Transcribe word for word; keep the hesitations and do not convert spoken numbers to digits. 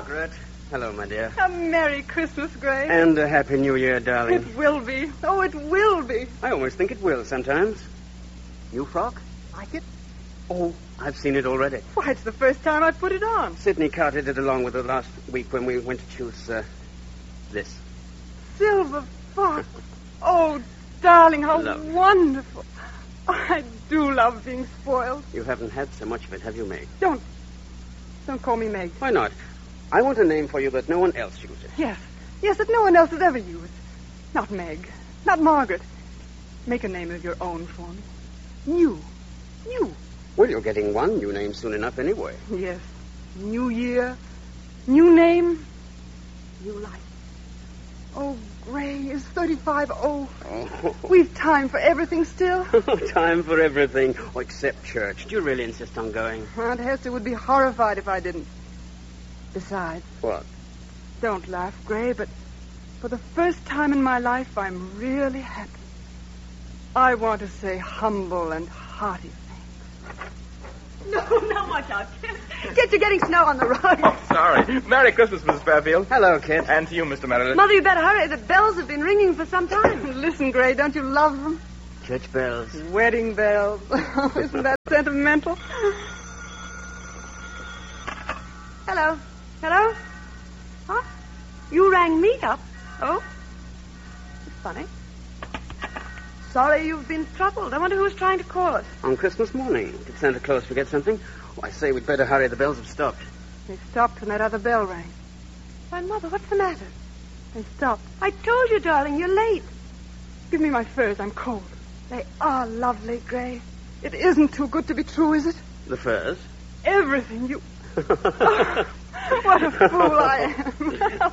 Margaret. Hello, my dear. A Merry Christmas, Gray. And a Happy New Year, darling. It will be. Oh, it will be. I almost think it will sometimes. New frock? Like it? Oh, I've seen it already. Why, it's the first time I put it on. Sydney carted it along with her last week when we went to choose, uh, this. Silver fox. Oh, darling, how Lovely. wonderful. I do love being spoiled. You haven't had so much of it, have you, Meg? Don't. Don't call me Meg. Why not? I want a name for you that no one else uses. Yes. Yes, that no one else has ever used. Not Meg. Not Margaret. Make a name of your own for me. New. New. Well, you're getting one new name soon enough anyway. Yes. New year. New name. New life. Oh, Gray, is thirty-five oh? Oh. We've time for everything still. Time for everything. Oh, except church. Do you really insist on going? Aunt Hester would be horrified if I didn't. Besides, What? don't laugh, Gray, but for the first time in my life, I'm really happy. I want to say humble and hearty thanks. No, no, watch out, Kit. Kit, you're getting snow on the road. Oh, sorry. Merry Christmas, Missus Fairfield. Hello, Kit. And to you, Mister Meredith. Mother, you better hurry. The bells have been ringing for some time. Listen, Gray, don't you love them? Church bells. Wedding bells. Isn't that sentimental? Hello. Hello? Huh? You rang me up? Oh? It's funny. Sorry you've been troubled. I wonder who was trying to call us. On Christmas morning. Did Santa Claus forget something? Oh, I say we'd better hurry. The bells have stopped. They stopped when that other bell rang. Why, Mother, what's the matter? They stopped. I told you, darling, you're late. Give me my furs. I'm cold. They are lovely, Gray. It isn't too good to be true, is it? The furs? Everything you... Oh, what a fool I am.